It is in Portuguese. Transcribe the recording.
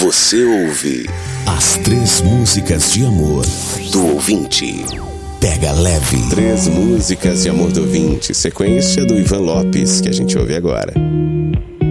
Você ouve as 3 músicas de amor do ouvinte. Pega leve. 3 músicas de amor do ouvinte, sequência do Ivan Lopes, que a gente ouve agora.